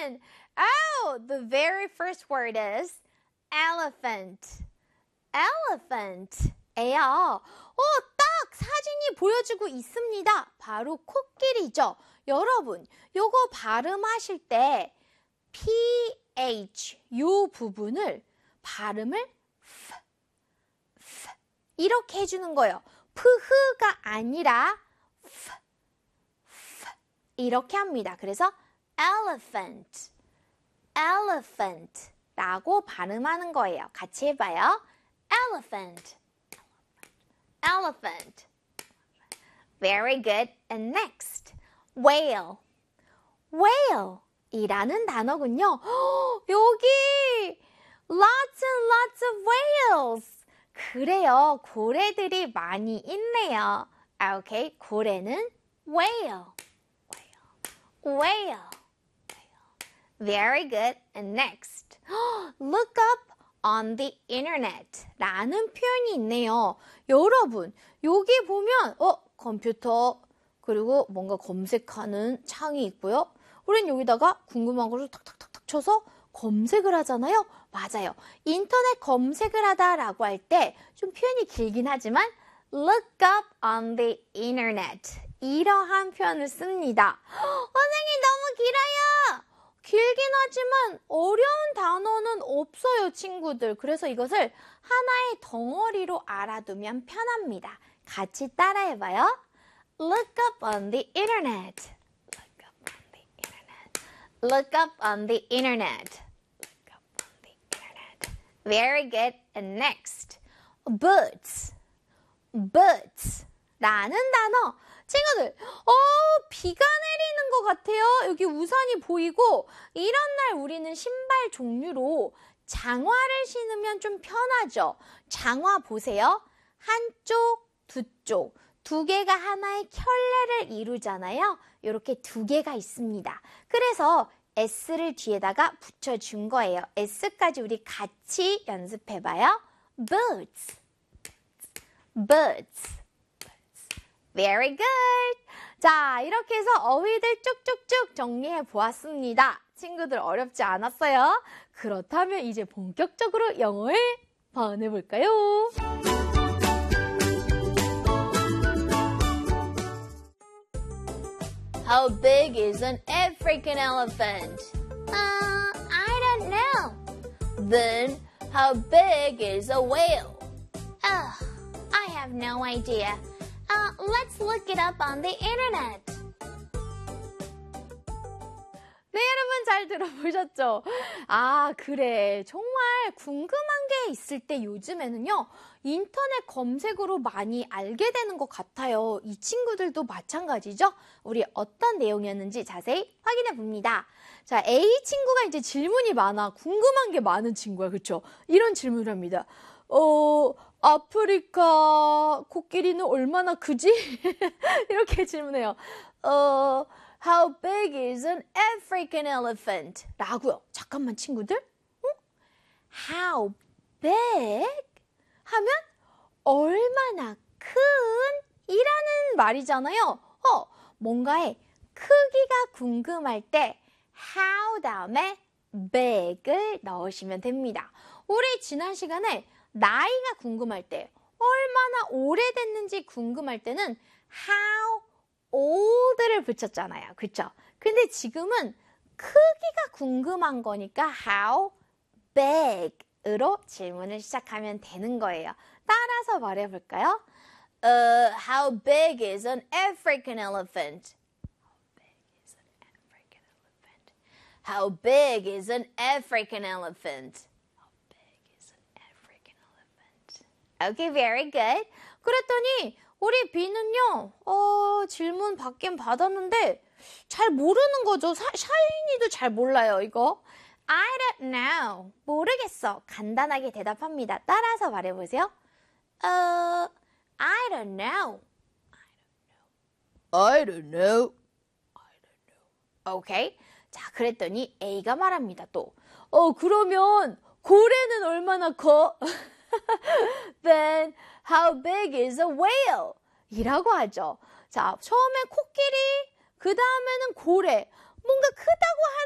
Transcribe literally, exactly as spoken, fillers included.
one. Oh, the very first word is elephant. elephant. 에요. 어, 딱 사진이 보여주고 있습니다. 바로 코끼리죠. 여러분, 요거 발음하실 때 ph 요 부분을 발음을 f, f 이렇게 해주는 거예요. 프흐가 아니라 f, f 이렇게 합니다. 그래서 elephant, elephant 라고 발음하는 거예요. 같이 해봐요. elephant, elephant. Very good. And next, whale, whale 이라는 단어군요. 허, 여기 lots and lots of whales. 그래요. 고래들이 많이 있네요. 오케이, 고래는 whale, whale, whale. Very good. And next, look up on the internet 라는 표현이 있네요. 여러분, 여기 보면 어 컴퓨터 그리고 뭔가 검색하는 창이 있고요. 우린 여기다가 궁금한 것을 탁탁탁탁 쳐서 검색을 하잖아요. 맞아요. 인터넷 검색을 하다라고 할 때 좀 표현이 길긴 하지만 look up on the internet 이러한 표현을 씁니다. 선생님 너무 길어요. 길긴 하지만 어려운 단어는 없어요, 친구들. 그래서 이것을 하나의 덩어리로 알아두면 편합니다. 같이 따라해봐요. Look up on the internet. Look up on the internet. Look up on the internet. Look up on the internet. Very good. And next, boots. boots 라는 단어. 친구들, 어, 비가 내리는 것 같아요. 여기 우산이 보이고 이런 날 우리는 신발 종류로 장화를 신으면 좀 편하죠. 장화 보세요. 한쪽, 두 쪽, 두 개가 하나의 켤레를 이루잖아요. 이렇게 두 개가 있습니다. 그래서 S를 뒤에다가 붙여준 거예요. S까지 우리 같이 연습해봐요. Boots, boots. Very good. 자, 이렇게 해서 어휘들 쭉쭉쭉 정리해 보았습니다. 친구들 어렵지 않았어요? 그렇다면 이제 본격적으로 영어를 번해볼까요? How big is an African elephant? Uh, I don't know. Then, how big is a whale? Ugh, I have no idea. Uh, let's look it up on the internet. 네, 여러분 잘 들어보셨죠? 아, 그래. 정말 궁금한 게 있을 때 요즘에는요, 인터넷 검색으로 많이 알게 되는 것 같아요. 이 친구들도 마찬가지죠? 우리 어떤 내용이었는지 자세히 확인해 봅니다. 자, A 친구가 이제 질문이 많아. 궁금한 게 많은 친구야. 그렇죠? 이런 질문을 합니다. 어, 아프리카 코끼리는 얼마나 크지? 이렇게 질문해요. 어, How big is an African elephant? 라고요. 잠깐만 친구들. 어? How big? 하면 얼마나 큰? 이라는 말이잖아요. 어, 뭔가의 크기가 궁금할 때 how 다음에 big을 넣으시면 됩니다. 우리 지난 시간에 나이가 궁금할 때, 얼마나 오래됐는지 궁금할 때는 how old를 붙였잖아요. 그쵸? 근데 지금은 크기가 궁금한 거니까 how big으로 질문을 시작하면 되는 거예요. 따라서 말해볼까요? Uh, how big is an African elephant? How big is an African elephant? Okay, very good. 그랬더니 우리 B는요, 어, 질문 받긴 받았는데 잘 모르는 거죠. 사, 샤이니도 잘 몰라요, 이거. I don't know. 모르겠어. 간단하게 대답합니다. 따라서 말해보세요. Uh, I don't know. I don't know. I don't know. Okay. 자, 그랬더니 A가 말합니다, 또. 어, 그러면 고래는 얼마나 커? Then how big is a whale? 이라고 하죠. 자, 처음에 코끼리, 그 다음에는 고래. 뭔가 크다고